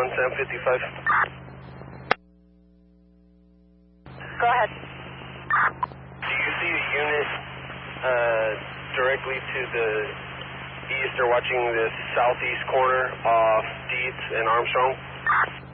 Sam 55. Go ahead. Do you see a unit directly to the east or watching the southeast corner off Dietz and Armstrong?